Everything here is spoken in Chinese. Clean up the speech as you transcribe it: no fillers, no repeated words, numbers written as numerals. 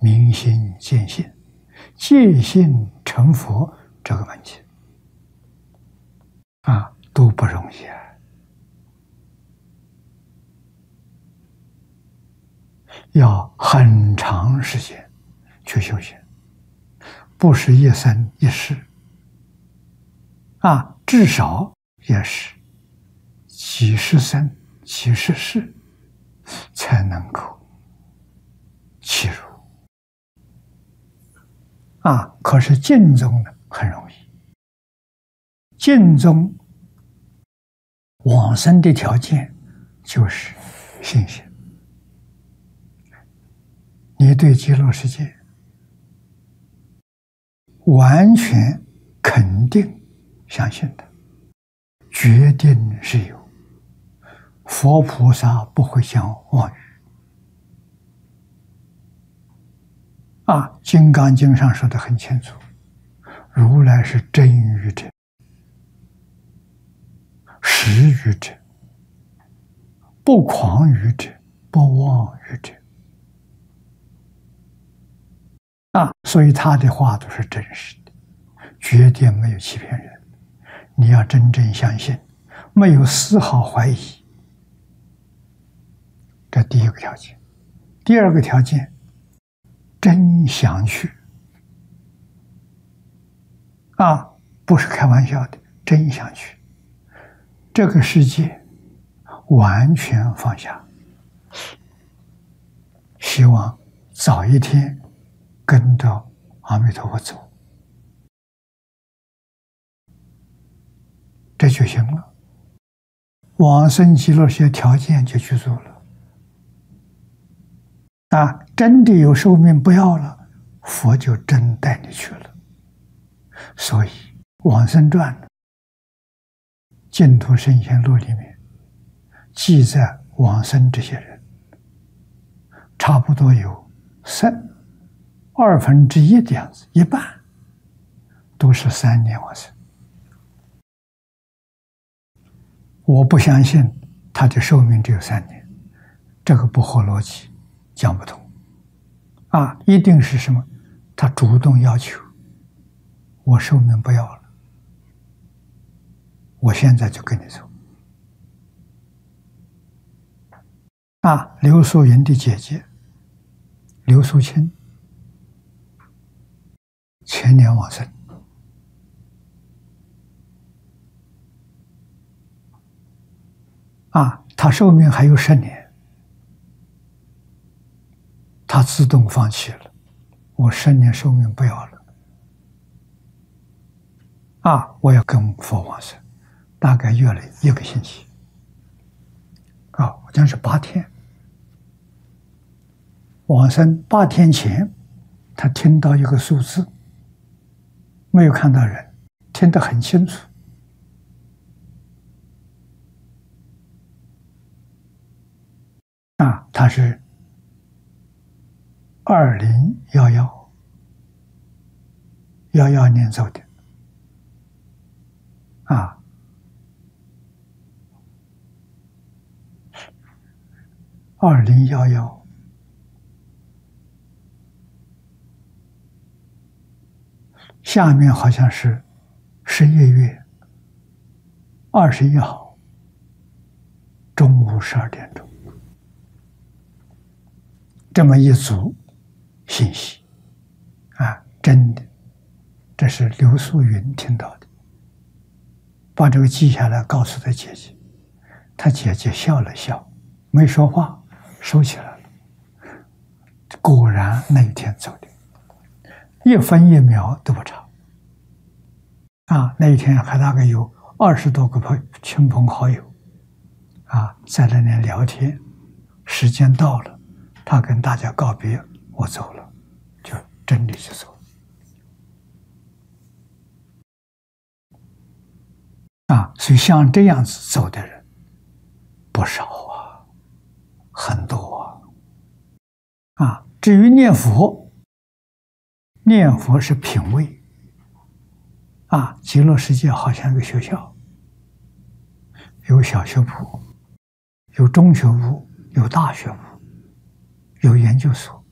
明心见性，见性成佛这个问题都不容易啊！要很长时间去修行，不是一生一世至少也是几十生几十世才能够契入可是净宗呢很容易，净宗往生的条件就是信心，你对极乐世界完全肯定相信的，决定是有，佛菩萨不会讲妄语《金刚经》上说的很清楚，如来是真语者、实语者、不诳语者、不妄语者所以他的话都是真实的，绝对没有欺骗人。你要真正相信，没有丝毫怀疑，这第一个条件。第二个条件，真想去不是开玩笑的，真想去这个世界，完全放下，希望早一天跟着阿弥陀佛走，这就行了。往生极乐世界条件就具足了真的有寿命不要了，佛就真带你去了。所以往生传净土圣贤录里面记载往生这些人，差不多有1/2的样子，一半都是3年往生。我不相信他的寿命只有3年，这个不合逻辑，讲不通一定是什么？他主动要求我寿命不要了，我现在就跟你走刘素云的姐姐刘素清前年往生他寿命还有10年，他自动放弃了，我10年寿命不要了我要跟佛往生，大概约了1个星期好像是8天。往生8天前，他听到一个数字，没有看到人，听得很清楚他是2011年走的2011下面好像是11月21号中午12点钟，这么一组信息真的，这是刘素云听到的，把这个记下来告诉他姐姐，他姐姐笑了笑，没说话，收起来了。果然那一天走的，1分1秒都不差那一天还大概有20多个亲朋好友在那里聊天，时间到了，他跟大家告别，我走了，就真的就走了所以像这样子走的人不少很多至于念佛，念佛是品位极乐世界好像一个学校，有小学部，有中学部，有大学部，有研究所